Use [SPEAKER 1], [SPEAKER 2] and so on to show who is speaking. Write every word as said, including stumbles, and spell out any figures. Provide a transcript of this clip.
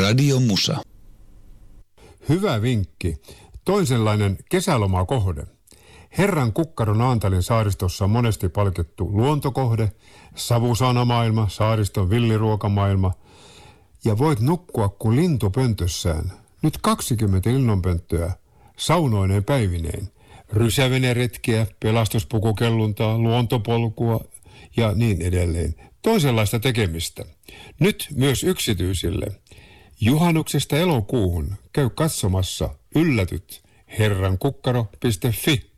[SPEAKER 1] Radio Musa.
[SPEAKER 2] Hyvä vinkki. Toisenlainen kesälomakohde. Herran kukkaro Naantalin saaristossa on monesti palkittu luontokohde, savusaunamaailma, saariston villiruokamaailma. Ja voit nukkua kuin lintu pöntössään. Nyt kaksikymmentä linnunpönttöä, saunoineen päivineen. Rysäveneretkiä, pelastuspukukelluntaa, luontopolkua ja niin edelleen. Toisenlaista tekemistä. Nyt myös yksityisille. Juhannuksesta elokuuhun käy katsomassa Yllätyt herrankukkaro piste fi.